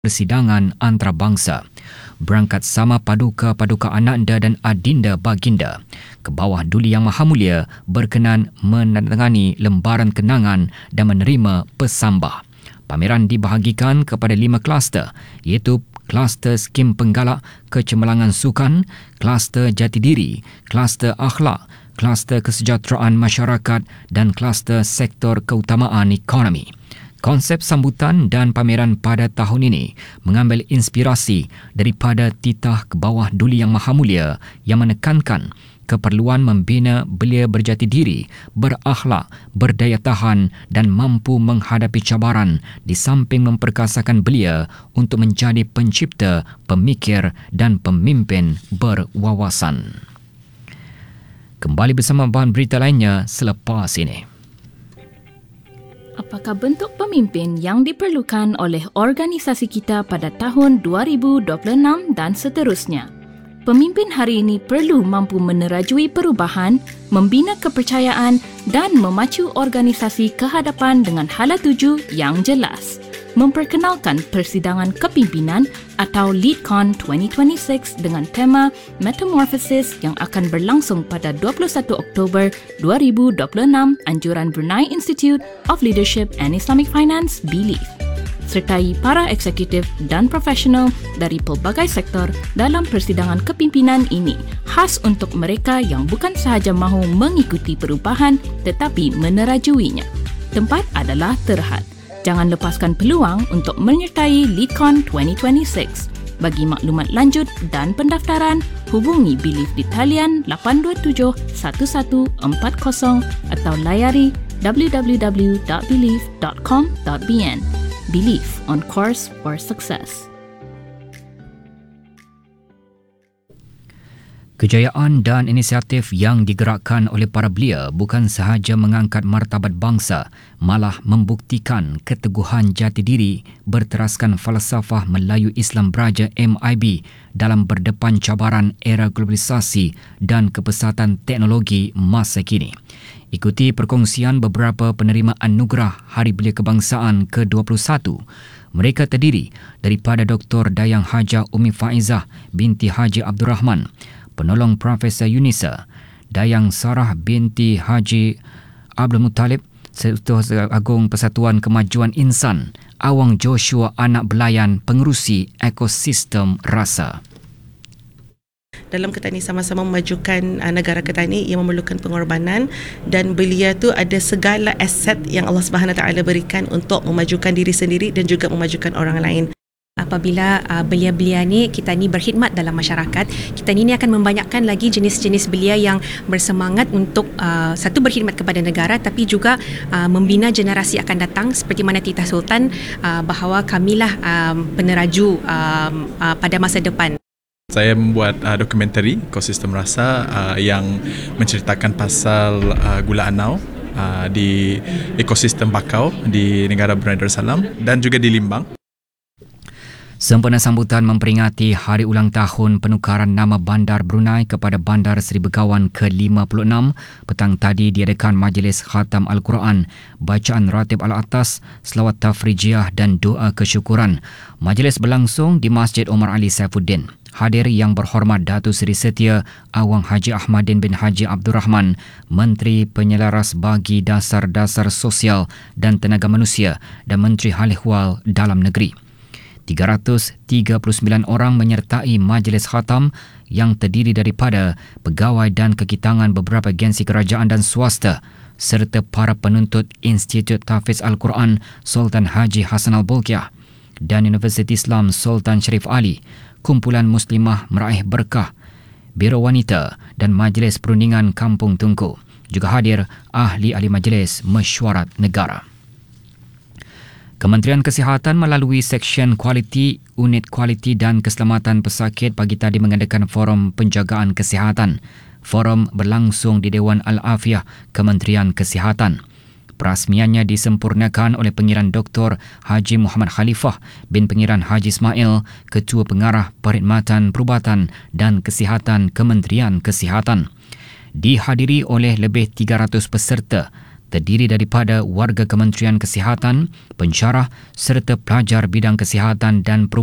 persidangan antarabangsa. Berangkat sama paduka Ananda dan Adinda Baginda ke bawah Duli Yang Maha Mulia berkenan menandatangani lembaran kenangan dan menerima pesambah. Pameran dibahagikan kepada 5 kluster, iaitu kluster skim penggalak kecemerlangan sukan, kluster jati diri, kluster akhlak, kluster kesejahteraan masyarakat dan kluster sektor keutamaan ekonomi. Konsep sambutan dan pameran pada tahun ini mengambil inspirasi daripada titah ke bawah Duli Yang Maha Mulia yang menekankan keperluan membina belia berjati diri, berakhlak, berdaya tahan dan mampu menghadapi cabaran di samping memperkasakan belia untuk menjadi pencipta, pemikir dan pemimpin berwawasan. Kembali bersama bahan berita lainnya selepas ini. Apakah bentuk pemimpin yang diperlukan oleh organisasi kita pada tahun 2026 dan seterusnya? Pemimpin hari ini perlu mampu menerajui perubahan, membina kepercayaan dan memacu organisasi ke hadapan dengan hala tuju yang jelas. Memperkenalkan persidangan kepimpinan atau LeadCon 2026 dengan tema Metamorphosis yang akan berlangsung pada 21 Oktober 2026 anjuran Brunei Institute of Leadership and Islamic Finance BELIF, sertai para eksekutif dan profesional dari pelbagai sektor dalam persidangan kepimpinan ini, khas untuk mereka yang bukan sahaja mahu mengikuti perubahan tetapi menerajuinya. Tempat adalah Terhad. Jangan lepaskan peluang untuk menyertai LeadCon 2026. Bagi maklumat lanjut dan pendaftaran, hubungi BELIF di talian 827-1140 atau layari www.belif.com.bn. BELIF, on course for success. Kejayaan dan inisiatif yang digerakkan oleh para belia bukan sahaja mengangkat martabat bangsa, malah membuktikan keteguhan jati diri berteraskan falsafah Melayu Islam Beraja MIB dalam berdepan cabaran era globalisasi dan kepesatan teknologi masa kini. Ikuti perkongsian beberapa penerima anugerah Hari Belia Kebangsaan ke-21. Mereka terdiri daripada Dr. Dayang Hajah Umi Faizah binti Haji Abdul Rahman, Penolong Profesor Yunisa, Dayang Sarah binti Haji Abdul Muttalib, Ketua Agung Persatuan Kemajuan Insan, Awang Joshua Anak Belayan, Pengerusi Ekosistem Rasa. Dalam kita ni sama-sama memajukan negara kita ni yang memerlukan pengorbanan, dan belia tu ada segala aset yang Allah Subhanahu Taala berikan untuk memajukan diri sendiri dan juga memajukan orang lain. Apabila belia-belia ni kita ni berkhidmat dalam masyarakat, kita ni akan membanyakkan lagi jenis-jenis belia yang bersemangat untuk satu berkhidmat kepada negara, tapi juga membina generasi akan datang seperti mana titah Sultan bahawa kamilah peneraju pada masa depan. Saya membuat dokumentari Ekosistem Rasa yang menceritakan pasal gula anau di ekosistem bakau di negara Brunei Darussalam dan juga di Limbang. Sempena sambutan memperingati Hari Ulang Tahun Penukaran Nama Bandar Brunei kepada Bandar Seri Begawan ke-56, petang tadi diadakan Majlis Khatam Al-Quran, bacaan ratib al-atas, selawat tafrijiyah dan doa kesyukuran. Majlis berlangsung di Masjid Omar Ali Saifuddin. Hadir yang berhormat Datuk Seri Setia Awang Haji Ahmadin bin Haji Abdul Rahman, Menteri Penyelaras Bagi Dasar-Dasar Sosial dan Tenaga Manusia dan Menteri Hal Ehwal Dalam Negeri. 339 orang menyertai Majlis Khatam yang terdiri daripada pegawai dan kekitangan beberapa agensi kerajaan dan swasta serta para penuntut Institut Tahfiz Al-Quran Sultan Haji Hassan Al-Bolkiah dan Universiti Islam Sultan Sharif Ali, Kumpulan Muslimah Meraih Berkah, Biro Wanita dan Majlis Perundingan Kampung Tunku. Juga hadir ahli-ahli Majlis Mesyuarat Negara. Kementerian Kesihatan melalui Seksyen Kualiti, Unit Kualiti dan Keselamatan Pesakit pagi tadi mengadakan Forum Penjagaan Kesihatan. Forum berlangsung di Dewan Al-Afiah Kementerian Kesihatan. Perasmiannya disempurnakan oleh Pengiran Dr. Haji Muhammad Khalifah bin Pengiran Haji Ismail, Ketua Pengarah Perkhidmatan Perubatan dan Kesihatan Kementerian Kesihatan. Dihadiri oleh lebih 300 peserta, terdiri daripada warga Kementerian Kesihatan, pensyarah serta pelajar bidang kesihatan dan